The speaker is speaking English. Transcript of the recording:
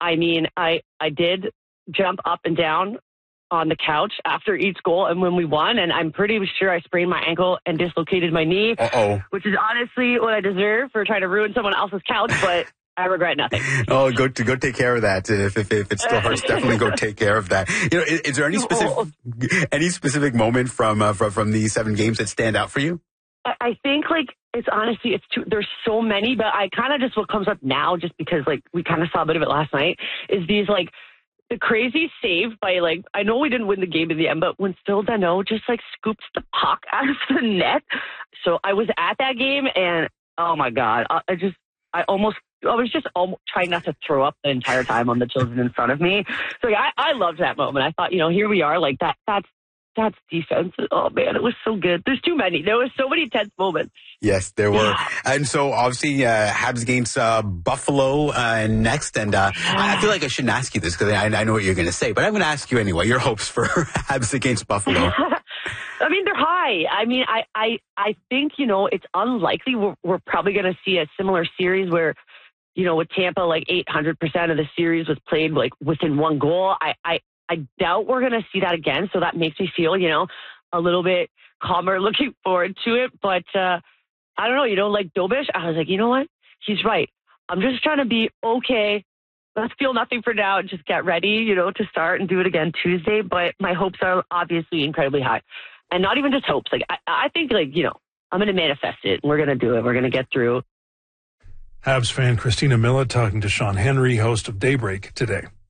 I mean, I did jump up and down on the couch after each goal and when we won, and I'm pretty sure I sprained my ankle and dislocated my knee, which is honestly what I deserve for trying to ruin someone else's couch, but I regret nothing. Oh, go take care of that. If it still hurts, definitely go take care of that. You know, is there any specific moment from the 7 games that stand out for you? I think it's honestly, there's so many, but I kind of just what comes up now, just because we kind of saw a bit of it last night, is these the crazy save by I know we didn't win the game in the end, but when Phil Danault just scoops the puck out of the net. So I was at that game and oh my God, I was just almost trying not to throw up the entire time on the children in front of me. So yeah, I loved that moment. I thought, here we are, that's defense. Oh man, it was so good. There's too many. There was so many tense moments. Yes, there were. Yeah. And so obviously Habs against Buffalo next. And I feel like I shouldn't ask you this because I know what you're going to say, but I'm going to ask you anyway. Your hopes for Habs against Buffalo? I mean, they're high. I mean, I think, it's unlikely we're probably going to see a similar series where, with Tampa, 800% of the series was played within one goal. I doubt we're going to see that again. So that makes me feel, a little bit calmer looking forward to it. But I don't know, like Dobish, I was like, you know what? He's right. I'm just trying to be okay. Let's feel nothing for now and just get ready, to start and do it again Tuesday. But my hopes are obviously incredibly high. And not even just hopes. I think, I'm going to manifest it. And we're going to do it. We're going to get through. Habs fan Christina Miller talking to Sean Henry, host of Daybreak Today.